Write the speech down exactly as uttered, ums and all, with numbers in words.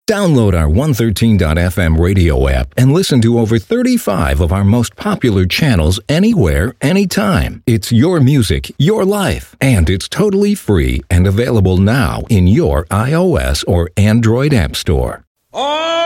Download our one thirteen dot f m radio app and listen to over thirty-five of our most popular channels anywhere, anytime. It's your music, your life, and it's totally free and available now in your iOS or Android app store. Oh!